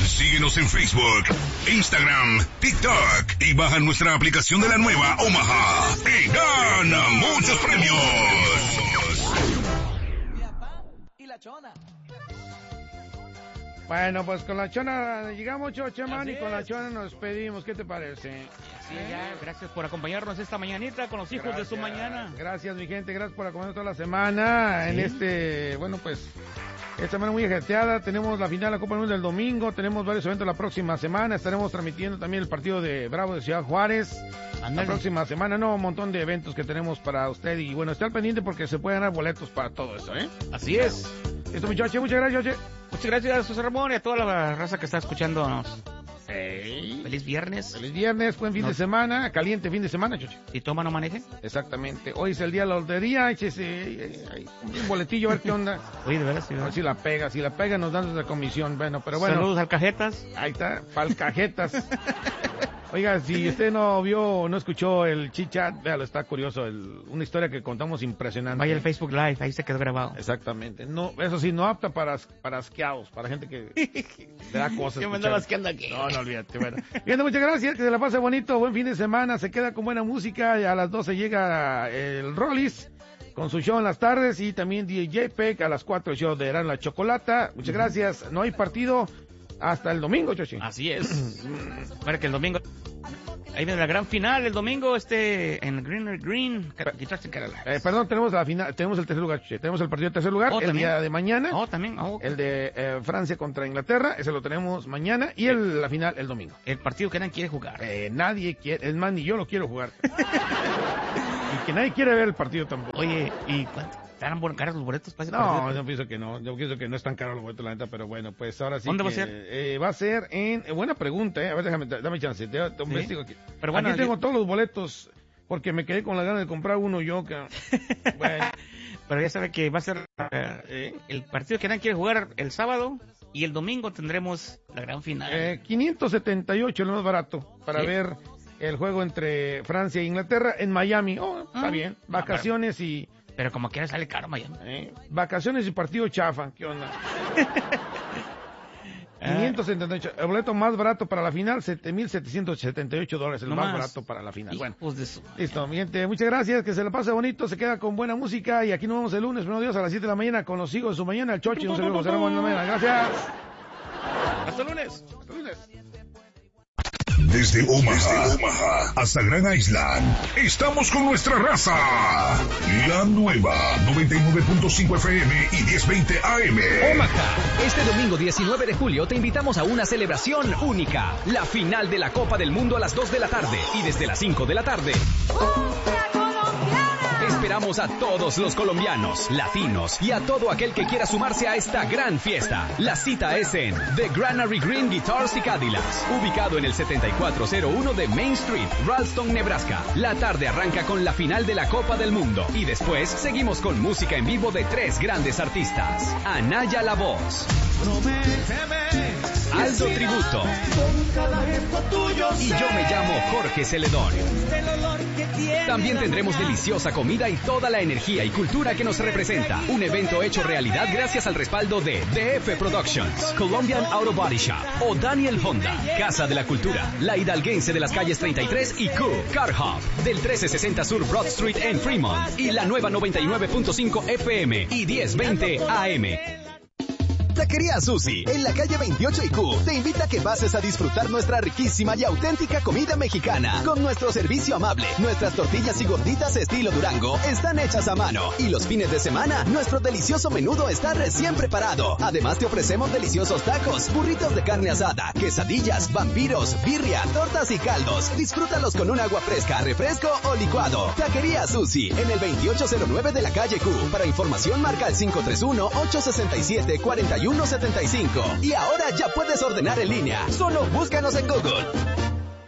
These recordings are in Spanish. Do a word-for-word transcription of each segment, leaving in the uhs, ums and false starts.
Síguenos en Facebook, Instagram, TikTok y baja nuestra aplicación de la nueva Omaha y gana muchos premios. Mi papá y la chona. Bueno, pues con la chona llegamos, Chocheman, y con la chona nos despedimos. ¿Qué te parece? Sí, ya, gracias por acompañarnos esta mañanita con los hijos Gracias, de su mañana. Gracias, mi gente, gracias por acompañarnos toda la semana. ¿Sí? En este, bueno, pues, esta semana muy ajetreada. Tenemos la final de la Copa del Mundo del domingo, tenemos varios eventos la próxima semana. Estaremos transmitiendo también el partido de Bravo de Ciudad Juárez. Andale. La próxima semana, no, un montón de eventos que tenemos para usted. Y bueno, esté al pendiente porque se pueden ganar boletos para todo eso, ¿eh? Así es. Esto, muchachos, muchas gracias, Choche. Muchas gracias, José Ramón, y a toda la raza que está escuchándonos. Hey. Feliz viernes. Feliz viernes, buen fin no. de semana, caliente fin de semana, Choche. Si toma, no maneje. Exactamente. Hoy es el día de la lotería, échese eh, eh, un boletillo a ver qué onda. Oye, de veras, sí, a ver si la pega, si la pega nos dan la comisión. Bueno, pero bueno. Saludos al Cajetas. Ahí está, pa'l Cajetas. Oiga, si usted no vio o no escuchó el chit-chat, véalo, está curioso, el, una historia que contamos impresionante. Vaya al Facebook Live, ahí se quedó grabado. Exactamente. No, eso sí, no apta para, para asqueados, para gente que le da cosas. Yo me andaba asqueando aquí. No, no, olvídate. Bueno. Bien, muchas gracias, que se la pase bonito, buen fin de semana, se queda con buena música, y a las doce llega el Rollis con su show en las tardes, y también D J Peck a las cuatro el show de Eran la Chocolata. Muchas uh-huh. gracias, no hay partido hasta el domingo, Chochi. Así es. Para que el domingo... Ahí viene la gran final el domingo, este, en Greener Green, Guitars en Kerala. Eh, perdón, tenemos la final, tenemos el tercer lugar, tenemos el partido de tercer lugar, oh, el día de mañana. Oh, también. Oh, okay. El de eh, Francia contra Inglaterra, ese lo tenemos mañana, y el, la final el domingo. El partido que nadie quiere jugar. Eh, nadie quiere, es más, ni yo lo quiero jugar. Y que nadie quiere ver el partido tampoco. Oye, ¿y cuánto? ¿Estarán caros los boletos para ese No, partido? yo pienso que no, yo pienso que no están caros los boletos, la neta, pero bueno, pues ahora sí. ¿Dónde que, va a ser? Eh, va a ser en, eh, buena pregunta, eh, a ver, déjame, dame chance, te, te ¿Sí? Aquí. Pero bueno, aquí tengo yo... todos los boletos, porque me quedé con la gana de comprar uno yo, que, bueno. Pero ya sabe que va a ser eh, el partido que nadie quiere jugar el sábado, y el domingo tendremos la gran final. Eh, quinientos setenta y ocho, lo más barato, para ¿sí? ver el juego entre Francia e Inglaterra en Miami. Oh, está ah, bien, vacaciones ah, pero... y... Pero como quiera sale caro Miami. ¿Eh? Vacaciones y partido chafa, ¿qué onda? quinientos setenta y ocho, el boleto más barato para la final, siete mil setecientos setenta y ocho dólares, el no más, más barato para la final. Bueno, de su... listo, mi gente, muchas gracias, que se la pase bonito, se queda con buena música, y aquí nos vemos el lunes, buenos días, a las siete de la mañana, con los hijos de su mañana, el Chochi, un saludo, José Ramón, gracias. Hasta el lunes. Hasta el lunes. Desde Omaha, Desde Omaha hasta Grand Island, estamos con nuestra raza. La nueva noventa y nueve punto cinco F M y diez veinte A M. Omaha, este domingo diecinueve de julio te invitamos a una celebración única. La final de la Copa del Mundo a las dos de la tarde y desde las cinco de la tarde. Esperamos a todos los colombianos, latinos y a todo aquel que quiera sumarse a esta gran fiesta. La cita es en The Granary Green Guitars y Cadillacs, ubicado en el setenta y cuatro cero uno de Main Street, Ralston, Nebraska. La tarde arranca con la final de la Copa del Mundo y después seguimos con música en vivo de tres grandes artistas. Anaya La Voz, Aldo Tributo y yo me llamo Jorge Celedón. También tendremos deliciosa comida y toda la energía y cultura que nos representa. Un evento hecho realidad gracias al respaldo de D F Productions, Colombian Auto Body Shop o Daniel Honda, Casa de la Cultura, la hidalguense de las calles treinta y tres y Q, Car Hub, del trece sesenta Sur Broad Street en Fremont y la nueva noventa y nueve punto cinco F M y diez veinte A M. Taquería Susi, en la calle veintiocho y Q, te invita a que pases a disfrutar nuestra riquísima y auténtica comida mexicana. Con nuestro servicio amable, nuestras tortillas y gorditas estilo Durango están hechas a mano. Y los fines de semana, nuestro delicioso menudo está recién preparado. Además, te ofrecemos deliciosos tacos, burritos de carne asada, quesadillas, vampiros, birria, tortas y caldos. Disfrútalos con un agua fresca, refresco o licuado. Taquería Susi, en el veintiocho cero nueve de la calle Q. Para información, marca el cinco tres uno, ocho seis siete, cuatro uno setenta y cinco. Y ahora ya puedes ordenar en línea. Solo búscanos en Google.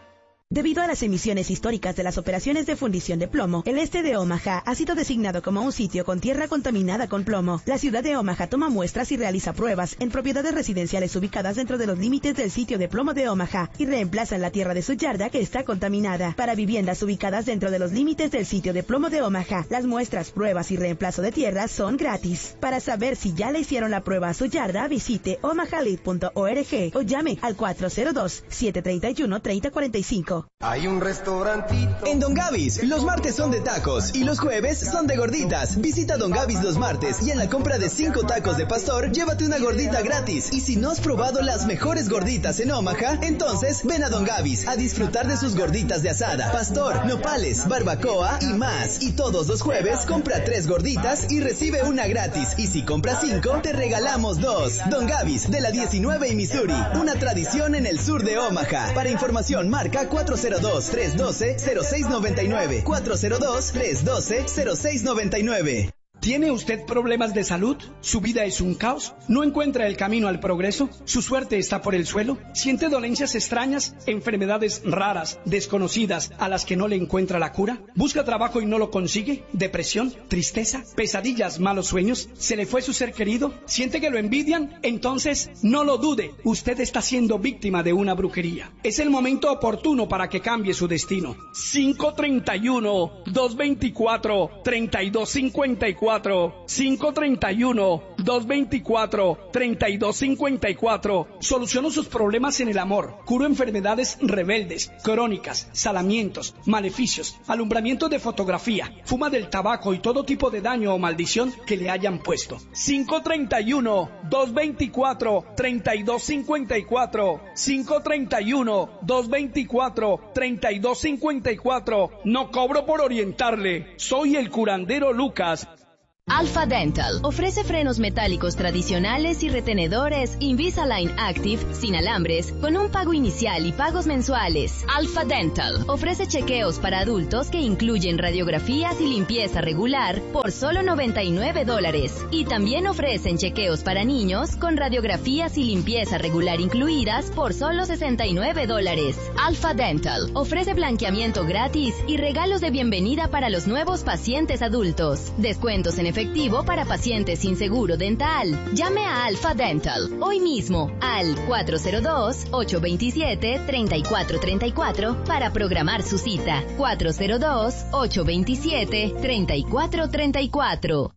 Debido a las emisiones históricas de las operaciones de fundición de plomo, el este de Omaha ha sido designado como un sitio con tierra contaminada con plomo. La ciudad de Omaha toma muestras y realiza pruebas en propiedades residenciales ubicadas dentro de los límites del sitio de plomo de Omaha y reemplazan la tierra de su yarda que está contaminada. Para viviendas ubicadas dentro de los límites del sitio de plomo de Omaha, las muestras, pruebas y reemplazo de tierra son gratis. Para saber si ya le hicieron la prueba a su yarda, visite omaha lead punto org o llame al cuatro cero dos, siete tres uno, tres cero cuatro cinco. Hay un restaurantito. En Don Gavis, los martes son de tacos y los jueves son de gorditas. Visita Don Gavis los martes y en la compra de cinco tacos de pastor, llévate una gordita gratis. Y si no has probado las mejores gorditas en Omaha, entonces ven a Don Gavis a disfrutar de sus gorditas de asada, pastor, nopales, barbacoa y más. Y todos los jueves compra tres gorditas y recibe una gratis. Y si compras cinco, te regalamos dos. Don Gavis, de la diecinueve y Missouri, una tradición en el sur de Omaha. Para información, marca cuatro cero dos, tres uno dos, cero seis nueve nueve, cuatro cero dos, tres uno dos, cero seis nueve nueve. ¿Tiene usted problemas de salud? ¿Su vida es un caos? ¿No encuentra el camino al progreso? ¿Su suerte está por el suelo? ¿Siente dolencias extrañas, enfermedades raras, desconocidas, a las que no le encuentra la cura? ¿Busca trabajo y no lo consigue? ¿Depresión? ¿Tristeza? ¿Pesadillas? ¿Malos sueños? ¿Se le fue su ser querido? ¿Siente que lo envidian? Entonces, no lo dude, usted está siendo víctima de una brujería. Es el momento oportuno para que cambie su destino. cinco treinta y uno, dos veinticuatro, treinta y dos cincuenta y cuatro. cinco treinta y uno, dos veinticuatro, treinta y dos cincuenta y cuatro. Soluciono sus problemas en el amor. Curo enfermedades rebeldes, crónicas, salamientos, maleficios, alumbramiento de fotografía, fuma del tabaco y todo tipo de daño o maldición que le hayan puesto. cinco treinta y uno, dos veinticuatro, treinta y dos cincuenta y cuatro. cinco treinta y uno, dos veinticuatro, treinta y dos cincuenta y cuatro. No cobro por orientarle. Soy el curandero Lucas. Alpha Dental ofrece frenos metálicos tradicionales y retenedores Invisalign Active sin alambres con un pago inicial y pagos mensuales. Alpha Dental ofrece chequeos para adultos que incluyen radiografías y limpieza regular por solo noventa y nueve dólares. Y también ofrecen chequeos para niños con radiografías y limpieza regular incluidas por solo sesenta y nueve dólares. Alpha Dental ofrece blanqueamiento gratis y regalos de bienvenida para los nuevos pacientes adultos. Descuentos en efectivo efectivo para pacientes sin seguro dental. Llame a Alpha Dental hoy mismo al cuatro cero dos, ocho dos siete, tres cuatro tres cuatro para programar su cita. cuatro cero dos, ocho dos siete, tres cuatro tres cuatro.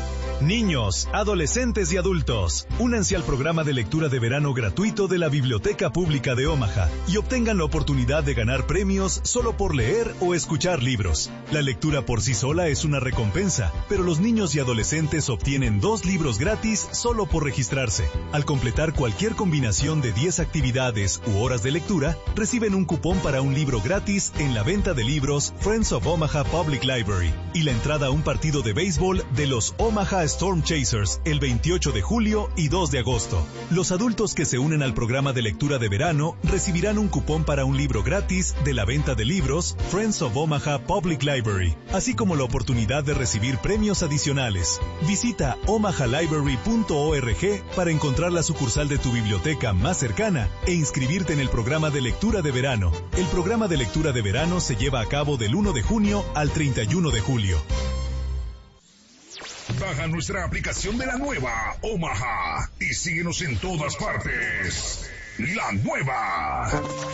Niños, adolescentes y adultos, únanse al programa de lectura de verano gratuito de la Biblioteca Pública de Omaha y obtengan la oportunidad de ganar premios solo por leer o escuchar libros. La lectura por sí sola es una recompensa, pero los niños y adolescentes obtienen dos libros gratis solo por registrarse. Al completar cualquier combinación de diez actividades u horas de lectura, reciben un cupón para un libro gratis en la venta de libros Friends of Omaha Public Library y la entrada a un partido de béisbol de los Omaha Storm Chasers el veintiocho de julio y dos de agosto. Los adultos que se unen al programa de lectura de verano recibirán un cupón para un libro gratis de la venta de libros Friends of Omaha Public Library, así como la oportunidad de recibir premios adicionales. Visita omaha library punto org para encontrar la sucursal de tu biblioteca más cercana e inscribirte en el programa de lectura de verano. El programa de lectura de verano se lleva a cabo del uno de junio al treinta y uno de julio. Baja nuestra aplicación de la nueva Omaha y síguenos en todas partes. La nueva.